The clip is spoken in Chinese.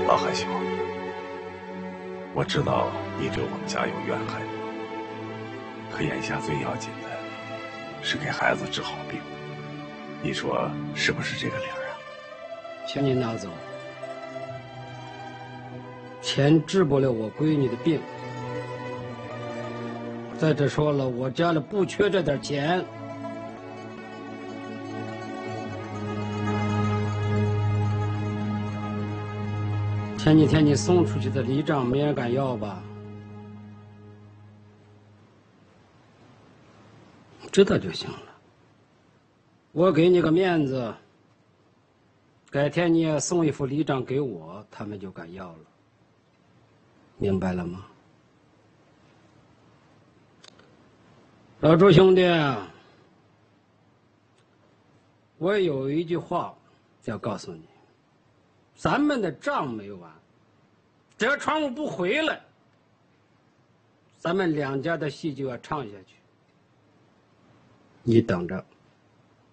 老海兄，我知道你对我们家有怨恨，可眼下最要紧的是给孩子治好病，你说是不是这个理儿啊？ 请你拿走，钱治不了我闺女的病。再者说了，我家里不缺这点钱。前几天你送出去的礼账没人敢要吧？知道就行了。我给你个面子，改天你也送一副礼账给我，他们就敢要了。明白了吗？老朱兄弟，我有一句话要告诉你，咱们的账没完，只要船务不回来，咱们两家的戏就要唱下去。你等着。